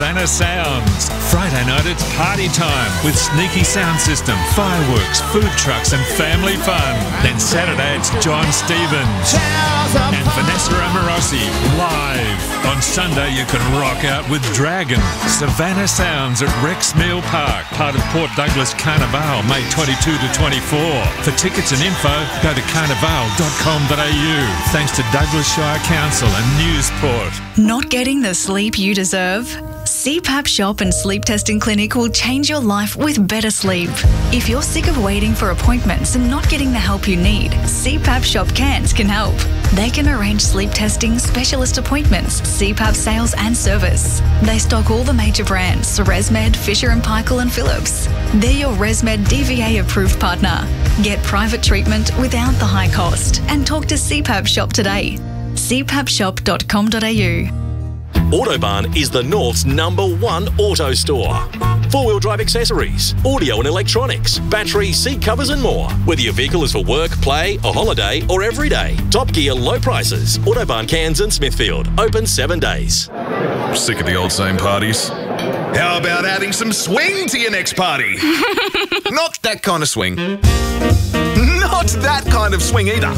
Savannah Sounds. Friday night it's party time with sneaky sound system, fireworks, food trucks and family fun. Then Saturday it's John Stevens and Vanessa Amorosi live. On Sunday you can rock out with Dragon. Savannah Sounds at Rex Meal Park, part of Port Douglas Carnival, May 22 to 24. For tickets and info, go to carnival.com.au. Thanks to Douglas Shire Council and Newsport. Not getting the sleep you deserve? CPAP Shop and Sleep Testing Clinic will change your life with better sleep. If you're sick of waiting for appointments and not getting the help you need, CPAP Shop Cairns can help. They can arrange sleep testing, specialist appointments, CPAP sales and service. They stock all the major brands, ResMed, Fisher & Paykel and Philips. They're your ResMed DVA approved partner. Get private treatment without the high cost and talk to CPAP Shop today. cpapshop.com.au. Autobarn is the North's #1 auto store. Four-wheel drive accessories, audio and electronics, batteries, seat covers and more. Whether your vehicle is for work, play, a holiday or every day. Top Gear low prices. Autobarn Cairns and Smithfield. Open 7 days. Sick of the old same parties? How about adding some swing to your next party? Not that kind of swing. Not that kind of swing either.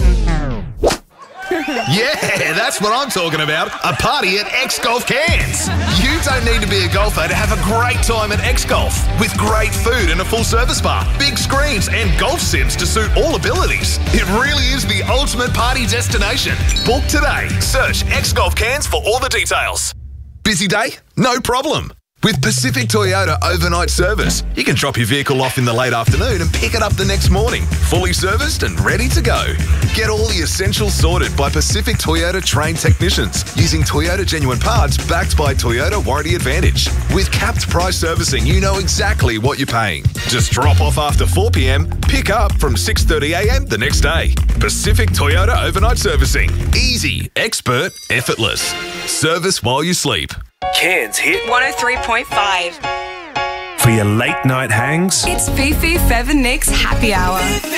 Yeah, that's what I'm talking about. A party at X Golf Cairns. You don't need to be a golfer to have a great time at X Golf. With great food and a full service bar, big screens and golf sims to suit all abilities. It really is the ultimate party destination. Book today. Search X Golf Cairns for all the details. Busy day? No problem. With Pacific Toyota overnight service, you can drop your vehicle off in the late afternoon and pick it up the next morning, fully serviced and ready to go. Get all the essentials sorted by Pacific Toyota trained technicians using Toyota genuine parts backed by Toyota Warranty Advantage. With capped price servicing, you know exactly what you're paying. Just drop off after 4 p.m, pick up from 6:30 a.m. the next day. Pacific Toyota overnight servicing. Easy, expert, effortless. Service while you sleep. Cairns hit 103.5. for your late night hangs. It's Fifi, Fev and Nick's happy hour.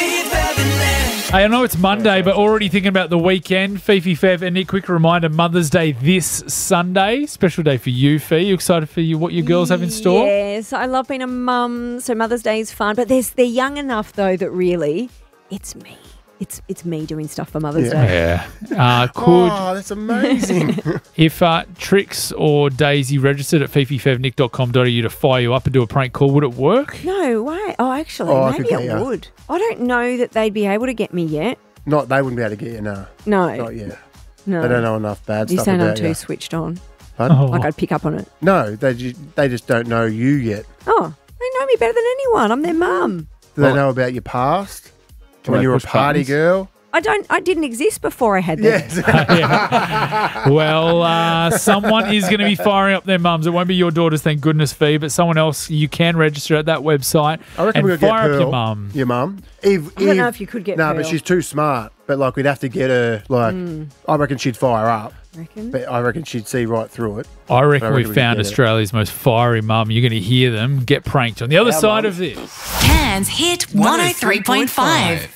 Hey, I know it's Monday, but already thinking about the weekend. Fifi, Fev and Nick, quick reminder, Mother's Day this Sunday. Special day for you, Fee. You excited for what your girls have in store? Yes, I love being a mum, so Mother's Day is fun. But they're young enough, though, that really it's me. It's me doing stuff for Mother's Day. Yeah. Oh, that's amazing. If Trix or Daisy registered at fififevnick.com.au to fire you up and do a prank call, would it work? No way. Oh, actually, maybe it would. I don't know that they'd be able to get me yet. They wouldn't be able to get you, no. No. Not yet. No. They don't know enough bad You're stuff saying about I'm too switched on. Pardon? Like I'd pick up on it. No, they just don't know you yet. Oh, they know me better than anyone. I'm their mum. Do they know about your past? When you were a party girl? I didn't exist before I had that. Yeah. Well, someone is going to be firing up their mums. It won't be your daughters, thank goodness, Fee, but someone else. You can register at that website. I reckon and we'll fire get up Pearl, your mum. Your mum. I don't know if you could get No, Pearl. but she's too smart. But we'd have to get her. I reckon she'd fire up. Reckon? But I reckon she'd see right through it. I reckon we could found get it. Australia's most fiery mum. You're going to hear them get pranked on the other side of this. Cairns hit 103.5.